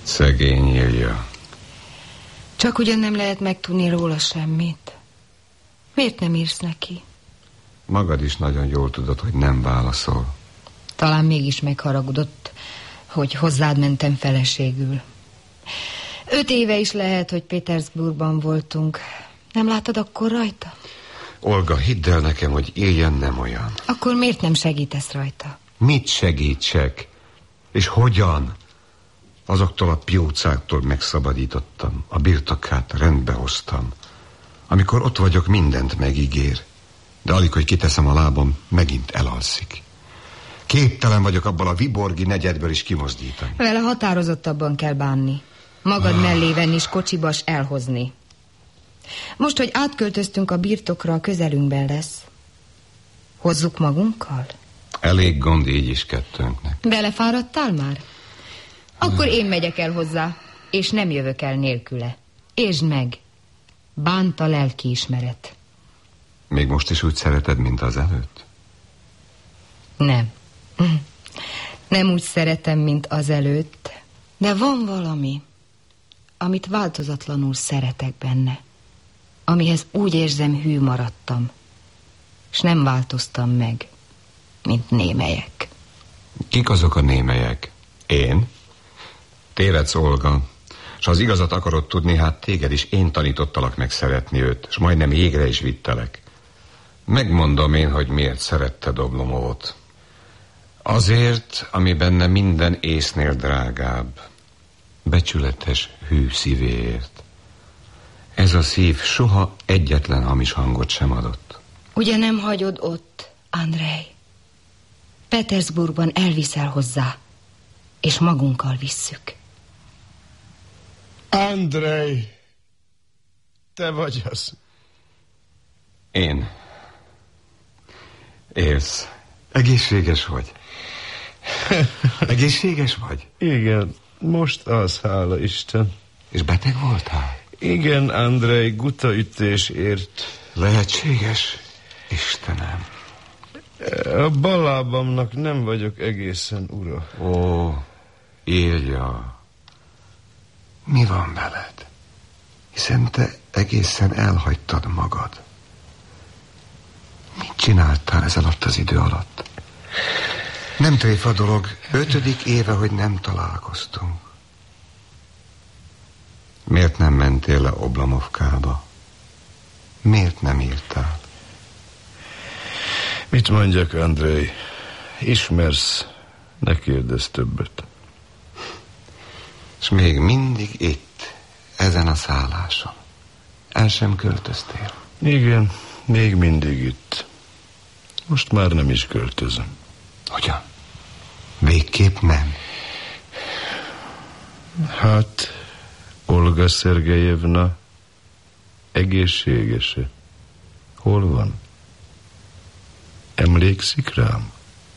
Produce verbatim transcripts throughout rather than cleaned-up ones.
Szegény Ilja. Csak ugyan nem lehet megtudni róla semmit. Miért nem írsz neki? Magad is nagyon jól tudod, hogy nem válaszol. Talán mégis megharagudott, hogy hozzád mentem feleségül. Öt éve is lehet, hogy Petersburgban voltunk. Nem láttad akkor rajta? Olga, hidd el nekem, hogy Ilja nem olyan. Akkor miért nem segítesz rajta? Mit segítsek? És hogyan? Azoktól a piócáktól megszabadítottam, a birtokát rendbe hoztam. Amikor ott vagyok, mindent megígér, de alig, hogy kiteszem a lábam, megint elalszik. Képtelen vagyok abból a viborgi negyedből is kimozdítani. Vele határozottabban kell bánni. Magad ah. mellé venni és kocsiba s elhozni. Most, hogy átköltöztünk a birtokra, a közelünkben lesz. Hozzuk magunkkal? Elég gond így is kettőnknek. Belefáradtál már? Akkor én megyek el hozzá, és nem jövök el nélküle. Értsd meg, bánt a lelkiismeret. Még most is úgy szereted, mint az előtt? Nem. Nem úgy szeretem, mint az előtt, de van valami, amit változatlanul szeretek benne, amihez úgy érzem, hű maradtam, és nem változtam meg, mint némelyek. Kik azok a némelyek? Én? Tévedsz, Olga, és ha az igazat akarod tudni, hát téged is én tanítottalak meg szeretni őt, és majdnem jégre is vittelek. Megmondom én, hogy miért szeretted Oblomovot. Azért, ami benne minden észnél drágább. Becsületes, hű szívéért. Ez a szív soha egyetlen hamis hangot sem adott. Ugye nem hagyod ott, Andrej? Petersburgban elviszel hozzá, és magunkkal visszük. Andrej, te vagy az. Én. Élsz. Egészséges vagy? Egészséges vagy? Igen, most az, hála Isten. És beteg voltál? Igen, Andrej, gutaütés ért. Lehetséges? Istenem. A bal lábamnak nem vagyok egészen ura. Ó, Ilja. Mi van veled? Hiszen te egészen elhagytad magad. Mit csináltál ez alatt az idő alatt? Nem tréfa dolog, ötödik éve, hogy nem találkoztunk. Miért nem mentél le Oblomovkába? Miért nem írtál? Mit mondjak, Andrej? Ismersz, ne kérdezz többet. És még mindig itt, ezen a szálláson. El sem költöztél? Igen, még mindig itt. Most már nem is költözöm. Hogyan? Végképp nem? Hát, Olga Szergejevna egészséges-e? Hol van? Emlékszik rám?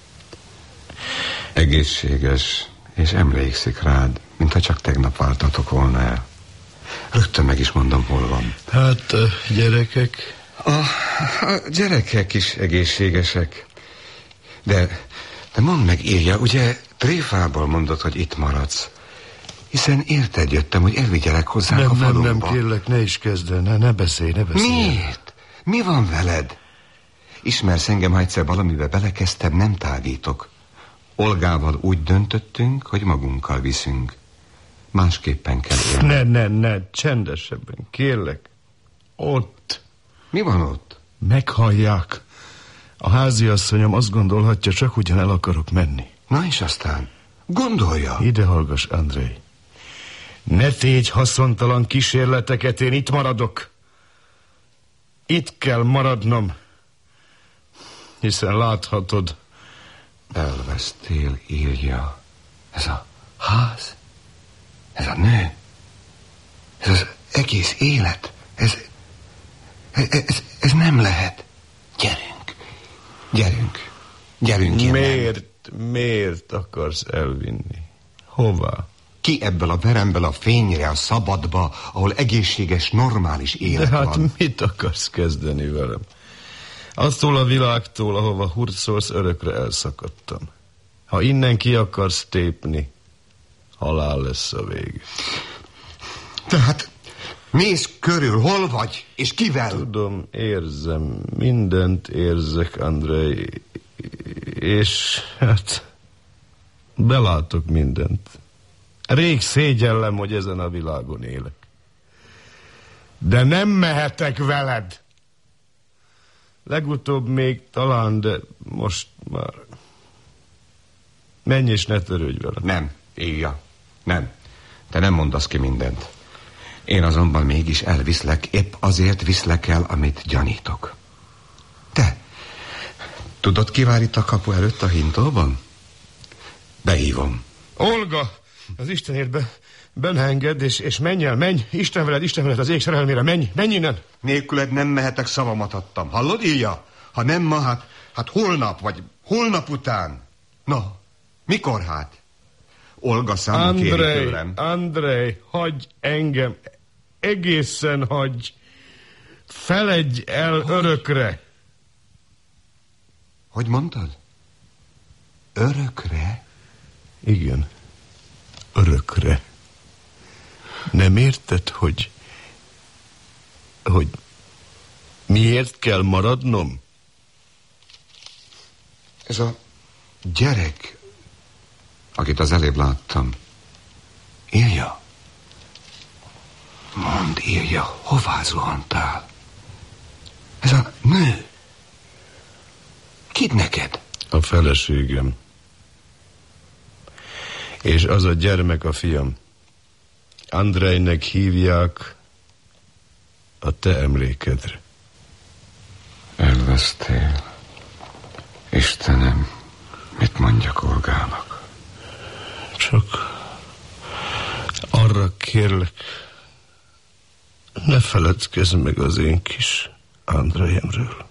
Egészséges, és emlékszik rád, mintha csak tegnap váltatok volna el. Rögtön meg is mondom, hol van. Hát a gyerekek? A, a gyerekek is egészségesek. De, de mondd meg, Ilja, ugye tréfából mondod, hogy itt maradsz. Hiszen érted jöttem, hogy elvigyelek hozzánk nem, a falunkba. Nem, nem, kérlek, ne is kezd el, ne, ne beszélj, ne beszélj. Miért? Mi van veled? Ismersz engem, ha egyszer valamibe belekezdtem, nem tágítok. Olgával úgy döntöttünk, hogy magunkkal viszünk. Másképpen kell élni. Ne, ne, ne, csendesebben, kérlek. Ott. Mi van ott? Meghallják. A háziasszonyom azt gondolhatja, csak ugyan el akarok menni. Na és aztán? Gondolja. Ide hallgass, Andrej. Ne tégy haszontalan kísérleteket, én itt maradok. Itt kell maradnom. Hiszen láthatod. Elvesztél, Ilja. Ez a ház, ez a nő, ez az egész élet, ez, ez, ez, ez nem lehet. Gyerünk, gyerünk, gyerünk innen. Miért, miért akarsz elvinni? Hová? Ki ebből a veremből a fényre, a szabadba, ahol egészséges, normális élet De hát van. mit akarsz kezdeni velem? Attól a világtól, ahova hurcolsz, örökre elszakadtam. Ha innen ki akarsz tépni, halál lesz a vége. Tehát nézz körül, hol vagy, és kivel? Tudom, érzem, mindent érzek, Andrej, és hát belátok mindent. Rég szégyellem, hogy ezen a világon élek. De nem mehetek veled. Legutóbb még talán, de most már... Menj és ne törődj veled. Nem, Ilja, nem. Te nem mondasz ki mindent. Én azonban mégis elviszlek, épp azért viszlek el, amit gyanítok. Te, tudod, ki vár itt a kapu előtt a hintóban? Behívom. Olga, az Istenért be, benne engedd, és, és menj el, menj, Isten veled, Isten veled az ég szerelmére, menj, menj innen. Nélküled nem mehetek, szavamat adtam. Hallod, Ilja? Ha nem ma, hát, hát holnap, vagy holnap után. No, mikor hát? Olga számon kéri tőlem. Andrej, hagyj engem, egészen hagyj, feledj el hogy? Örökre. Hogy mondtad? Örökre? Igen, örökre. Nem érted, hogy hogy miért kell maradnom? Ez a gyerek, akit az elébb láttam. Ilja? Mondd, Ilja, hová zuhantál? Ez a nő. Kid neked? A feleségem. És az a gyermek a fiam. Andrejnek hívják a te emlékedre. Elvesztél. Istenem, mit mondjak Olgának? Csak arra kérlek, ne feledkezz meg az én kis Andrejemről.